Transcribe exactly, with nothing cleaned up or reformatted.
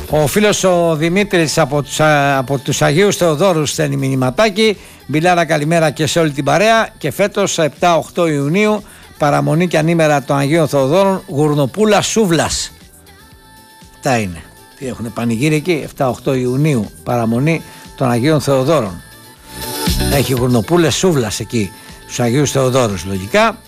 Ο φίλος ο Δημήτρης από τους, από τους Αγίους Θεοδόρους στέλνει μηνυματάκι. Μπιλάρα, καλημέρα και σε όλη την παρέα. Και φέτος επτά οκτώ Ιουνίου παραμονή και ανήμερα των Αγίων Θεοδόρων, Γουρνοπούλα Σούβλας. Αυτά είναι. Τι έχουν πανηγύρι εκεί, επτά οκτώ Ιουνίου παραμονή των Αγίων Θεοδόρων. Έχει Γουρνοπούλες Σούβλας εκεί, στους Αγίους Θεοδόρους λογικά.